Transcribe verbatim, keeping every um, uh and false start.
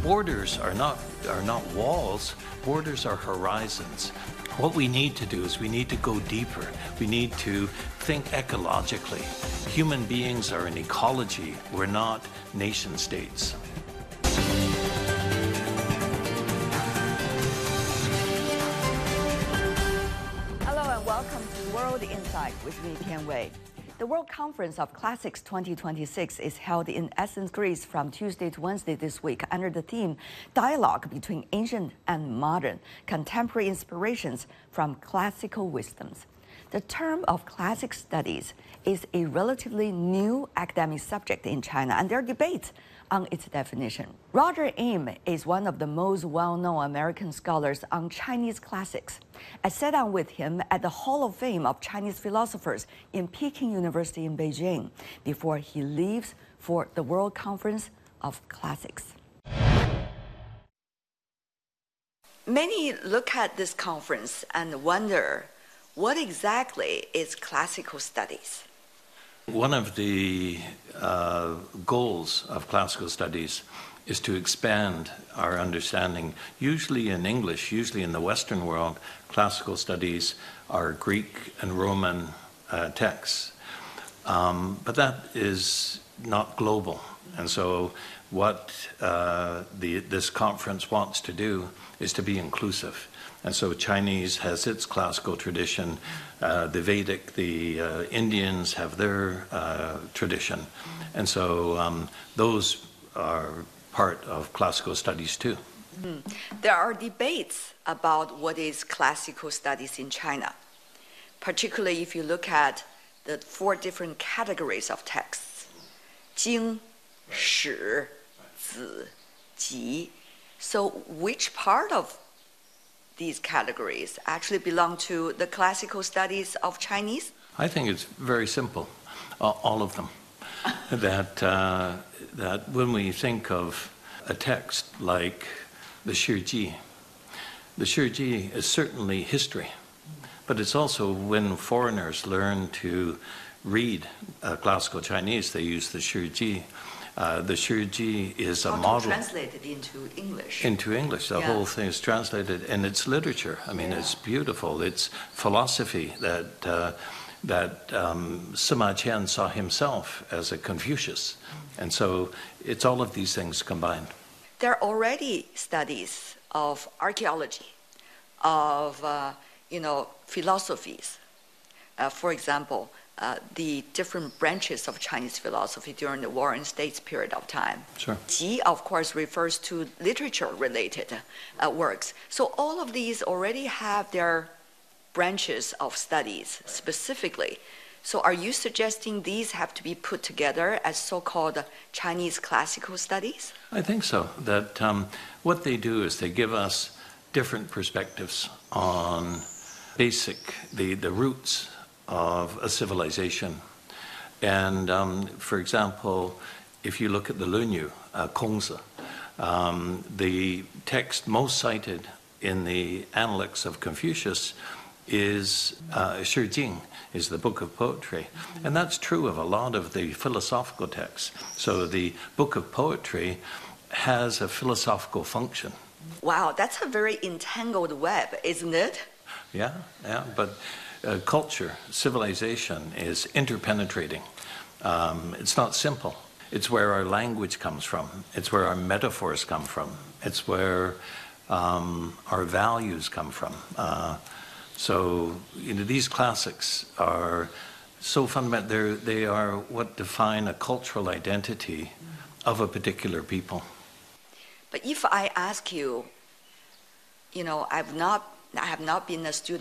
borders are not, are not walls, borders are horizons. What we need to do is we need to go deeper. We need to think ecologically. Human beings are an ecology. We're not nation states. Hello and welcome to World Insight with me, Tian Wei. The World Conference of Classics twenty twenty-six is held in Athens, Greece from Tuesday to Wednesday this week under the theme Dialogue Between Ancient and Modern, Contemporary Inspirations from Classical Wisdoms. The term of classic studies is a relatively new academic subject in China, and there are debates on its definition. Roger Im is one of the most well-known American scholars on Chinese classics. I sat down with him at the Hall of Fame of Chinese Philosophers in Peking University in Beijing before he leaves for the World Conference of Classics. Many look at this conference and wonder, what exactly is classical studies? One of the uh, goals of classical studies is to expand our understanding. Usually in English, usually in the Western world, classical studies are Greek and Roman uh, texts. Um, but that is not global. And so what uh, the, this conference wants to do is to be inclusive. And so Chinese has its classical tradition, uh, the Vedic, the uh, Indians have their uh, tradition. And so um, those are part of classical studies too. Mm-hmm. There are debates about what is classical studies in China, particularly if you look at the four different categories of texts: Jing, Shi, Zi, Ji. So which part of these categories actually belong to the classical studies of Chinese? I think it's very simple, uh, all of them. that, uh, that when we think of a text like the Shi Ji, the Shi Ji is certainly history, but it's also when foreigners learn to read uh, classical Chinese, they use the Shi Ji. Uh, the Shi Ji is a How model. Translated into English. Into English. The yeah. whole thing is translated, and it's literature. I mean, yeah. It's beautiful. It's philosophy that uh, that um, Sima Qian saw himself as a Confucius. And so it's all of these things combined. There are already studies of archaeology, of uh, you know, philosophies. Uh, for example, Uh, the different branches of Chinese philosophy during the Warring States period of time. Sure. Ji, of course, refers to literature-related uh, works. So all of these already have their branches of studies specifically. So are you suggesting these have to be put together as so-called Chinese classical studies? I think so. That um, what they do is they give us different perspectives on basic, the, the roots of a civilization. And um, for example, if you look at the Lunyu, uh, Kongzi, um, the text most cited in the Analects of Confucius is uh, Shi Jing, is the book of poetry. And that's true of a lot of the philosophical texts. So the book of poetry has a philosophical function. Wow, that's a very entangled web, isn't it? Yeah, yeah, but Uh, culture, civilization is interpenetrating. Um, it's not simple. It's where our language comes from. It's where our metaphors come from. It's where um, our values come from. Uh, so, you know, these classics are so fundamental. They're, they are what define a cultural identity of a particular people. But if I ask you, you know, I've not, I have not been a student